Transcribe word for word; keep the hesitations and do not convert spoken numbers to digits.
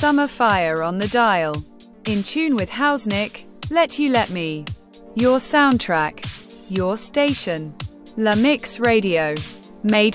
Summer Fire on the dial. In tune with Hausnick, Let You Let Me. Your soundtrack. Your station. La Mix Radio. Made